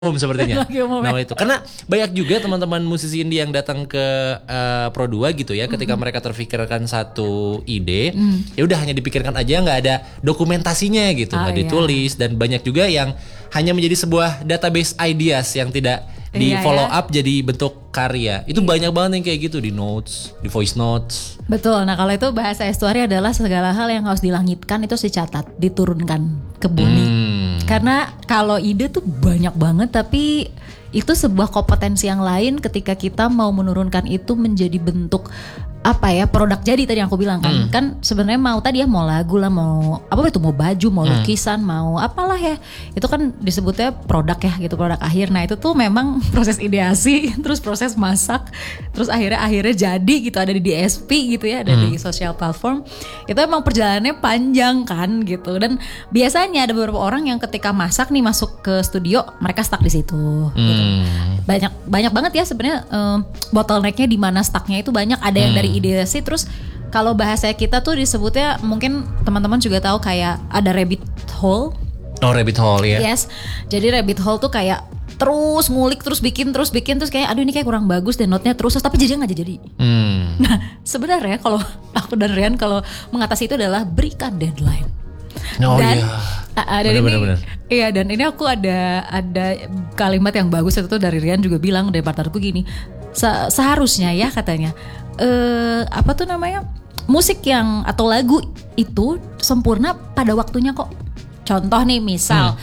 sepertinya Lagi umum nama ya. itu. Karena banyak juga teman-teman musisi indie yang datang ke Pro 2 gitu ya, ketika mereka terfikirkan satu ide, ya udah hanya dipikirkan aja, nggak ada dokumentasinya gitu, nggak iya. ditulis, dan banyak juga yang hanya menjadi sebuah database ideas yang tidak di Iya, follow ya. up jadi bentuk karya. Itu banyak banget yang kayak gitu di notes, di voice notes. Betul. Nah kalau itu bahasa estuari adalah segala hal yang harus dilangitkan itu dicatat, diturunkan ke bumi. Karena kalau ide tuh banyak banget, tapi itu sebuah kompetensi yang lain ketika kita mau menurunkan itu menjadi bentuk apa ya, produk jadi tadi yang aku bilang kan. Kan sebenarnya mau tadi ya, mau lagu lah, mau apa itu, mau baju, mau lukisan, mau apalah ya. Itu kan disebutnya produk ya gitu, produk akhir. Nah itu tuh memang proses ideasi, terus proses masak, terus akhirnya jadi gitu, ada di DSP gitu ya, ada di social platform. Itu emang perjalanannya panjang kan gitu. Dan biasanya ada beberapa orang yang ketika masak nih masuk ke studio, mereka stuck di situ gitu. Banyak banget ya sebenarnya, bottlenecknya di mana stucknya itu banyak. Ada yang dari ideasi, terus kalau bahasa kita tuh disebutnya, mungkin teman-teman juga tahu kayak ada rabbit hole. Oh, rabbit hole ya. Yes. Jadi rabbit hole tuh kayak terus ngulik, terus bikin terus kayak aduh ini kayak kurang bagus dan note-nya terus tapi jadinya nggak jadi. Nah sebenarnya kalau aku dan Rian kalau mengatasi itu adalah berikan deadline. Oh Dan iya. dan Bener-bener. iya, dan ini aku ada kalimat yang bagus itu tuh dari Rian juga bilang, dari partnerku gini, seharusnya ya katanya, apa tuh namanya, musik yang atau lagu itu sempurna pada waktunya kok. Contoh nih misal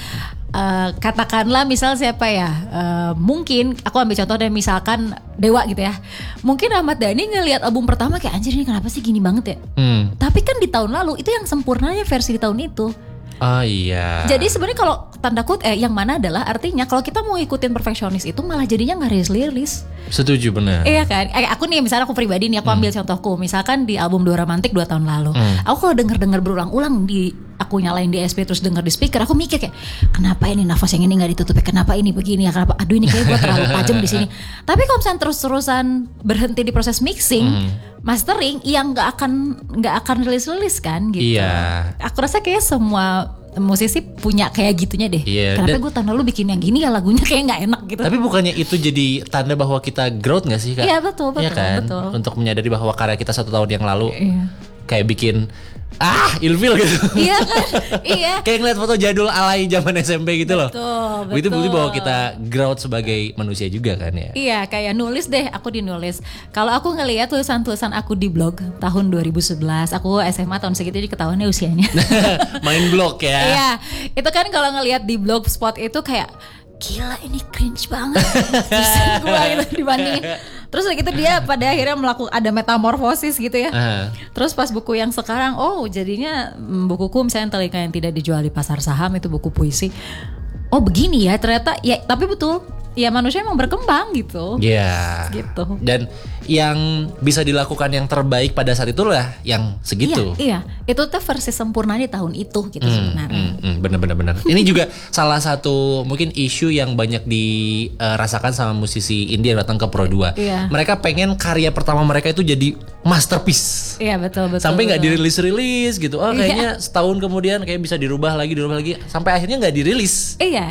katakanlah misal siapa ya, mungkin aku ambil contoh dari misalkan Dewa gitu ya. Mungkin Ahmad Dhani ngelihat album pertama kayak anjir ini kenapa sih gini banget ya. Tapi kan di tahun lalu itu yang sempurnanya versi di tahun itu. Oh iya. Jadi sebenarnya kalau tanda kut yang mana adalah artinya kalau kita mau ikutin perfeksionis itu malah jadinya nggak rilis. Setuju, benar. Iya kan? Aku nih misalnya aku pribadi nih, aku ambil contohku. Misalkan di album Dua Romantik 2 tahun lalu. Aku kalau denger berulang-ulang aku nyalain DSP terus denger di speaker, aku mikir kayak kenapa ini nafas yang ini nggak ditutupi, kenapa ini begini ya, kenapa aduh ini kayak gue terlalu tajam di sini. Tapi kalau misalnya terus-terusan berhenti di proses mixing, mastering, yang nggak akan rilis kan gitu. Iya. Aku rasa kayak semua musisi punya kayak gitunya deh. Iya, kenapa gue tahun lalu bikin yang gini ya lagunya kayak nggak enak gitu. Tapi bukannya itu jadi tanda bahwa kita growth gak sih Kak? Iya betul Iya kan? betul. Untuk menyadari bahwa karya kita 1 tahun yang lalu kayak bikin ilfil gitu. Iya kan? Iya. Kayak ngeliat foto jadul alay zaman SMP gitu loh. Betul. Itu bukti bahwa kita growth sebagai manusia juga kan ya. Iya, kayak nulis deh, aku dinulis. Kalau aku ngelihat tulisan-tulisan aku di blog tahun 2011, aku SMA tahun segitu jadi ketahuannya usianya. Main blog ya. Iya, itu kan kalau ngelihat di blogspot itu kayak gila ini cringe banget. Terus gue gitu dibandingin. Terus gitu dia pada akhirnya melakukan ada metamorfosis gitu ya. Terus pas buku yang sekarang, jadinya bukuku misalnya Telinga yang Tidak Dijual di Pasar Saham, itu buku puisi. Oh begini ya ternyata ya, tapi betul ya manusia emang berkembang gitu. Iya. Gitu. Dan yang bisa dilakukan yang terbaik pada saat itulah yang segitu. Iya, itu tuh versi sempurna di tahun itu gitu sebenarnya. Bener. Ini juga salah satu mungkin isu yang banyak dirasakan sama musisi indie yang datang ke Pro 2. Iya. Mereka pengen karya pertama mereka itu jadi masterpiece. Iya betul. Sampai nggak dirilis gitu. Kayaknya setahun kemudian kayak bisa dirubah lagi, sampai akhirnya nggak dirilis. Iya.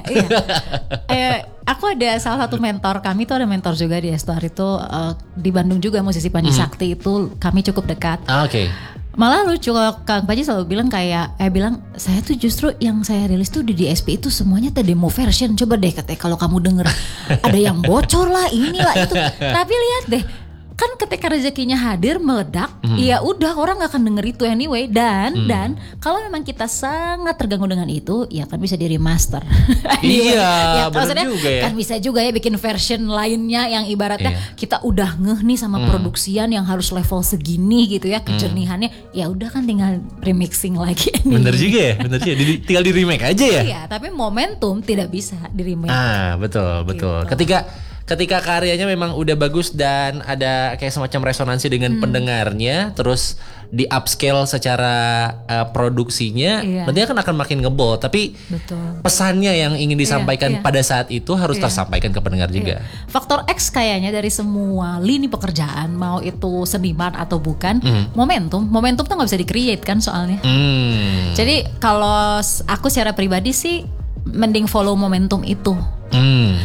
Aku ada salah satu mentor kami tuh, ada mentor juga di Estuar itu di Bandung juga, musisi Panji Sakti itu kami cukup dekat. Oke. Malah lucu kalau Kang Panji selalu bilang bilang saya tuh justru yang saya rilis tuh di DSP itu semuanya demo version. Coba deh katanya kalau kamu denger ada yang bocor lah inilah itu. Tapi lihat deh, kan ketika rezekinya hadir meledak, ya udah orang gak akan denger itu anyway. Dan kalau memang kita sangat terganggu dengan itu, ya kan bisa di remaster. Iya, ya, benar juga ya. Kan bisa juga ya bikin version lainnya yang ibaratnya kita udah ngeh nih sama produksian yang harus level segini gitu ya, kejernihannya. Ya udah kan tinggal remixing lagi. Bener juga ya. Tinggal di remake aja ya. Iya, tapi momentum tidak bisa di remake. Betul. Gitu. Ketika karyanya memang udah bagus dan ada kayak semacam resonansi dengan pendengarnya, terus di upscale secara produksinya, nanti akan makin ngebol. Tapi pesannya yang ingin disampaikan pada saat itu harus tersampaikan ke pendengar juga. Faktor X kayaknya dari semua lini pekerjaan, mau itu seniman atau bukan, momentum tuh nggak bisa di-create kan soalnya. Jadi kalau aku secara pribadi sih mending follow momentum itu.